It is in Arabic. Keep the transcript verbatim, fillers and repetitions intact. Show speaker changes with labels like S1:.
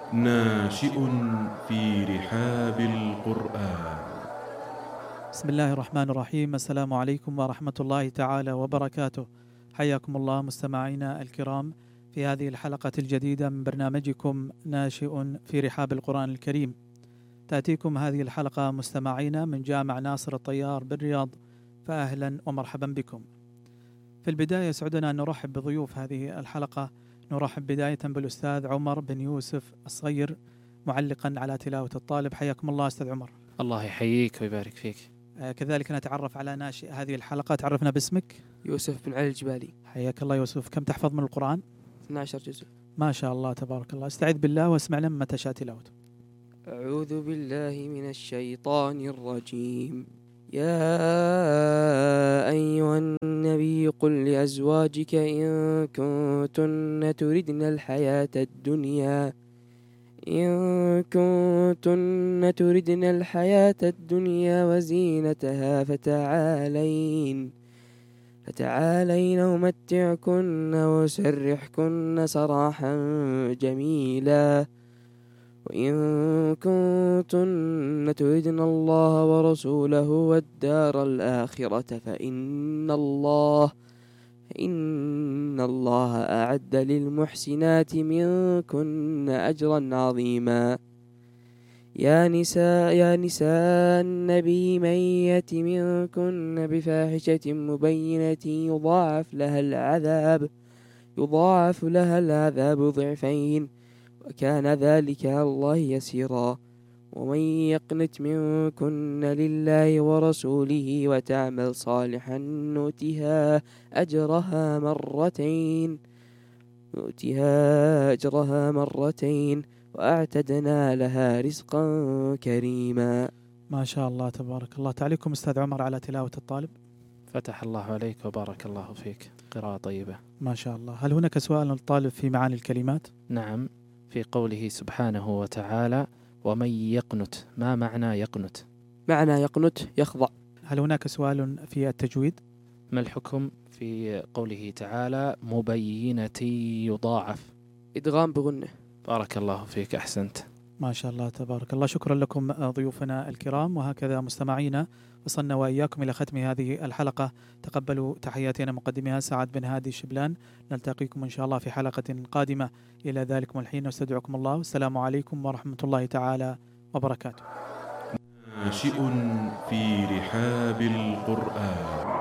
S1: ناشئ في رحاب القرآن.
S2: بسم الله الرحمن الرحيم. السلام عليكم ورحمة الله تعالى وبركاته. حياكم الله مستمعينا الكرام في هذه الحلقة الجديدة من برنامجكم ناشئ في رحاب القرآن الكريم. تأتيكم هذه الحلقة مستمعينا من جامع ناصر الطيار بالرياض، فأهلا ومرحبا بكم. في البداية يسعدنا أن نرحب بضيوف هذه الحلقة. نرحب بداية بالأستاذ عمر بن يوسف الصغير معلقا على تلاوة الطالب. حياكم الله أستاذ عمر.
S3: الله يحييك ويبارك فيك.
S2: آه كذلك نتعرف على ناشئ هذه الحلقة. تعرفنا باسمك.
S4: يوسف بن علي الجبالي.
S2: حياك الله يوسف. كم تحفظ من القرآن؟
S4: اثنا عشر جزء.
S2: ما شاء الله تبارك الله. استعذ بالله واسمع لنا متى شاء تلاوته.
S4: أعوذ بالله من الشيطان الرجيم. يا أيها النبي قل لأزواجك إن كنتن تردن الحياة الدنيا إن كنتن تردن الحياة الدنيا وزينتها فتعالين فتعالين أمتعكن وأسرحكن سراحا جميلا وإن كنتن تردن الله ورسوله والدار الآخرة فإن الله إن الله أعد للمحسنات منكن أجرا عظيما. يا نساء يا نساء النبي من يأت منكن بفاحشة مبينة يضاعف لها العذاب يضاعف لها العذاب ضعفين وكان ذلك على الله يسيرا. ومن يقنت منكن لله ورسوله وتعمل صالحا نؤتها أجرها مرتين نؤتها أجرها مرتين وأعتدنا لها رزقا كريما.
S2: ما شاء الله تبارك الله. تعليقكم أستاذ عمر على تلاوة الطالب.
S3: فتح الله عليك وبارك الله فيك. قراءة طيبة
S2: ما شاء الله. هل هناك سؤال للطالب في معاني الكلمات؟
S3: نعم، في قوله سبحانه وتعالى ومن يقنت، ما معنى يقنت؟
S4: معنى يقنت يخضع.
S2: هل هناك سؤال في التجويد؟
S3: ما الحكم في قوله تعالى مبينة يضاعف؟
S4: إدغام بغنة.
S3: بارك الله فيك، أحسنت.
S2: ما شاء الله تبارك الله. شكرا لكم ضيوفنا الكرام. وهكذا مستمعينا وصلنا وإياكم إلى ختم هذه الحلقة. تقبلوا تحياتنا مقدمها سعد بن هادي الشبلان. نلتقيكم إن شاء الله في حلقة قادمة. إلى ذلكم الحين نستودعكم الله والسلام عليكم ورحمة الله تعالى وبركاته.
S1: ناشئ في رحاب القرآن.